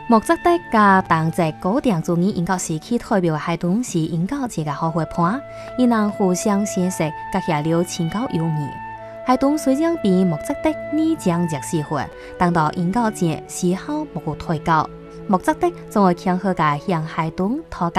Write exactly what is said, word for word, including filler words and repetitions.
莫扎特甲同齐古典主义音乐时期代表的海东是音乐节嘅好伙伴，伊能互相相识，结下了情感友谊。海东虽然比莫扎特年长若四岁，但到音乐节时候无退休。莫扎特总会强好嘅向海东讨教。